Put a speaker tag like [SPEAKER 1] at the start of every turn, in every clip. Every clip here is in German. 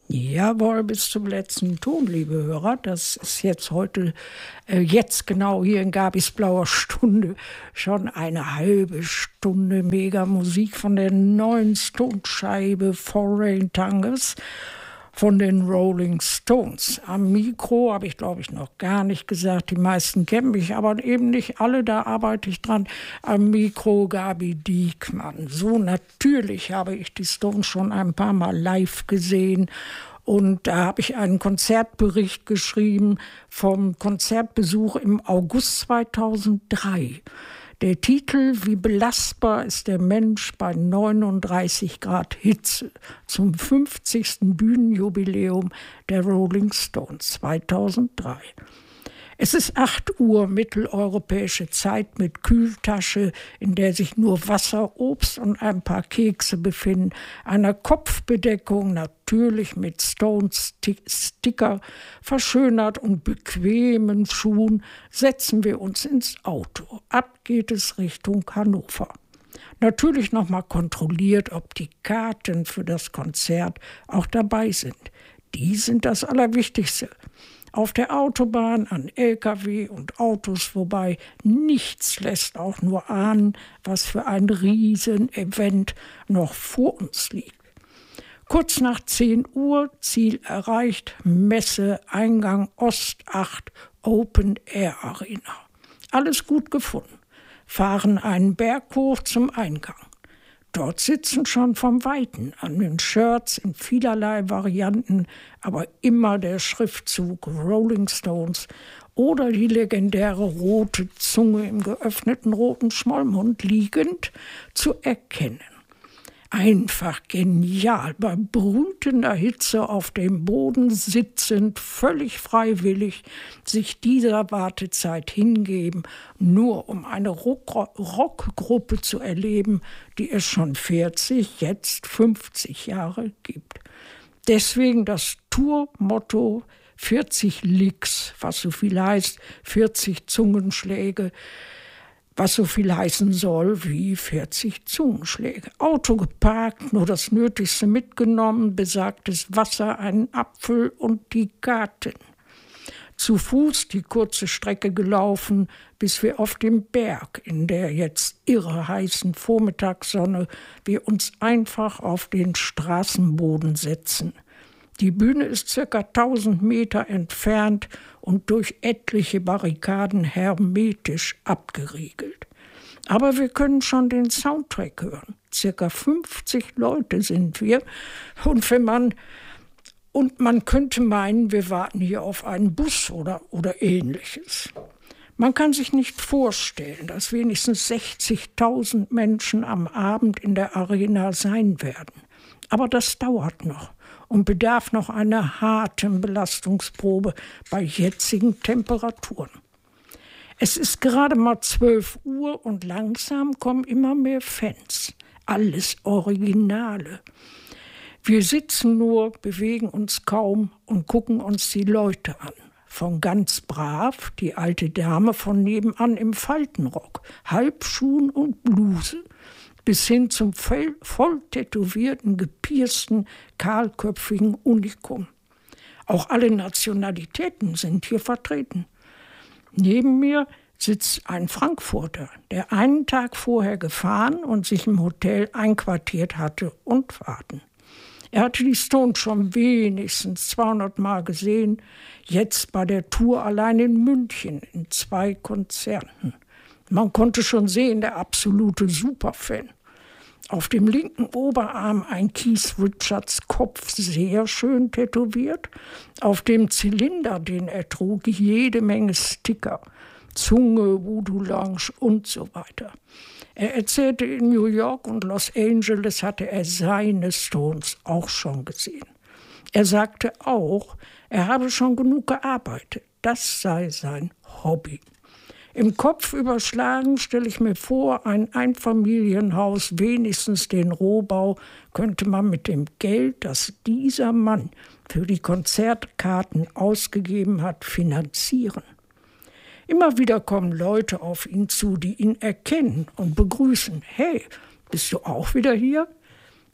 [SPEAKER 1] Jawohl, bis zum letzten Ton, liebe Hörer. Das ist jetzt heute, jetzt genau hier in Gabis blauer Stunde, schon eine halbe Stunde mega Musik von der neuen Stones-Scheibe Foreign Tongues von den Rolling Stones. Am Mikro habe ich, glaube ich, noch gar nicht gesagt. Die meisten kennen mich, aber eben nicht alle. Da arbeite ich dran. Am Mikro Gabi Diekmann. So natürlich habe ich die Stones schon ein paar Mal live gesehen. Und da habe ich einen Konzertbericht geschrieben vom Konzertbesuch im August 2003. Der Titel: Wie belastbar ist der Mensch bei 39 Grad Hitze, zum 50. Bühnenjubiläum der Rolling Stones 2003. Es ist 8 Uhr mitteleuropäische Zeit mit Kühltasche, in der sich nur Wasser, Obst und ein paar Kekse befinden, einer Kopfbedeckung natürlich mit Stones-Sticker, verschönert und bequemen Schuhen, setzen wir uns ins Auto. Ab geht es Richtung Hannover. Natürlich nochmal kontrolliert, ob die Karten für das Konzert auch dabei sind. Die sind das Allerwichtigste. Auf der Autobahn an LKW und Autos vorbei. Nichts lässt auch nur ahnen, was für ein Riesenevent noch vor uns liegt. Kurz nach 10 Uhr, Ziel erreicht, Messe, Eingang Ost 8, Open Air Arena. Alles gut gefunden. Fahren einen Berg hoch zum Eingang. Dort sitzen schon vom Weiten an den Shirts in vielerlei Varianten, aber immer der Schriftzug Rolling Stones oder die legendäre rote Zunge im geöffneten roten Schmollmund liegend zu erkennen. Einfach genial, bei brütender Hitze auf dem Boden sitzend, völlig freiwillig sich dieser Wartezeit hingeben, nur um eine Rockgruppe zu erleben, die es schon 40, jetzt 50 Jahre gibt. Deswegen das Tourmotto 40 Licks, was so viel heißt, 40 Zungenschläge, was so viel heißen soll wie 40 Zungenschläge. Auto geparkt, nur das Nötigste mitgenommen, besagtes Wasser, einen Apfel und die Karten. Zu Fuß die kurze Strecke gelaufen, bis wir auf dem Berg in der jetzt irre heißen Vormittagssonne wir uns einfach auf den Straßenboden setzen. Die Bühne ist ca. 1000 Meter entfernt und durch etliche Barrikaden hermetisch abgeriegelt. Aber wir können schon den Soundtrack hören. Ca. 50 Leute sind wir. Und man könnte meinen, wir warten hier auf einen Bus oder Ähnliches. Man kann sich nicht vorstellen, dass wenigstens 60.000 Menschen am Abend in der Arena sein werden. Aber das dauert noch und bedarf noch einer harten Belastungsprobe bei jetzigen Temperaturen. Es ist gerade mal 12 Uhr und langsam kommen immer mehr Fans. Alles Originale. Wir sitzen nur, bewegen uns kaum und gucken uns die Leute an. Von ganz brav, die alte Dame von nebenan im Faltenrock, Halbschuhen und Bluse, bis hin zum voll tätowierten, gepiersten, kahlköpfigen Unikum. Auch alle Nationalitäten sind hier vertreten. Neben mir sitzt ein Frankfurter, der einen Tag vorher gefahren und sich im Hotel einquartiert hatte und warten. Er hatte die Stones schon wenigstens 200 Mal gesehen, jetzt bei der Tour allein in München in 2 Konzerten. Man konnte schon sehen, der absolute Superfan. Auf dem linken Oberarm ein Keith Richards Kopf, sehr schön tätowiert. Auf dem Zylinder, den er trug, jede Menge Sticker. Zunge, Voodoo Lounge und so weiter. Er erzählte, in New York und Los Angeles hatte er seine Stones auch schon gesehen. Er sagte auch, er habe schon genug gearbeitet. Das sei sein Hobby. Im Kopf überschlagen stelle ich mir vor, ein Einfamilienhaus, wenigstens den Rohbau, könnte man mit dem Geld, das dieser Mann für die Konzertkarten ausgegeben hat, finanzieren. Immer wieder kommen Leute auf ihn zu, die ihn erkennen und begrüßen. Hey, bist du auch wieder hier?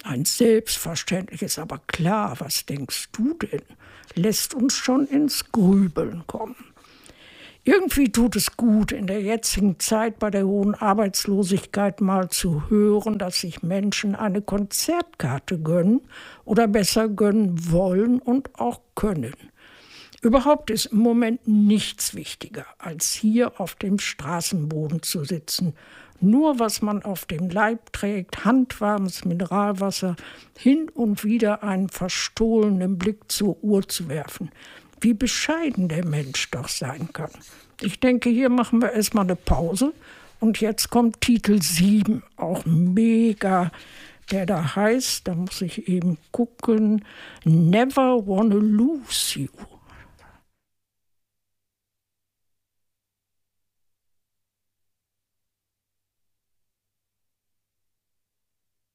[SPEAKER 1] Ein selbstverständliches, aber klar, was denkst du denn, lässt uns schon ins Grübeln kommen. Irgendwie tut es gut, in der jetzigen Zeit bei der hohen Arbeitslosigkeit mal zu hören, dass sich Menschen eine Konzertkarte gönnen oder besser gönnen wollen und auch können. Überhaupt ist im Moment nichts wichtiger, als hier auf dem Straßenboden zu sitzen. Nur was man auf dem Leib trägt, handwarmes Mineralwasser, hin und wieder einen verstohlenen Blick zur Uhr zu werfen. Wie bescheiden der Mensch doch sein kann. Ich denke, hier machen wir erstmal eine Pause. Und jetzt kommt Titel 7, auch mega, der da heißt, da muss ich eben gucken, Never Wanna Lose You.